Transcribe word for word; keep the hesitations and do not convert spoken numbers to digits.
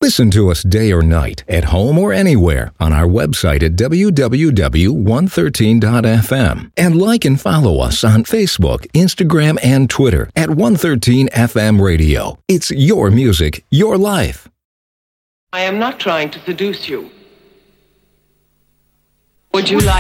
Listen to us day or night, at home or anywhere, on our website at w w w dot one thirteen dot f m. And like and follow us on Facebook, Instagram, and Twitter at one thirteen F M Radio. It's your music, your life. I am not trying to seduce you. Would you like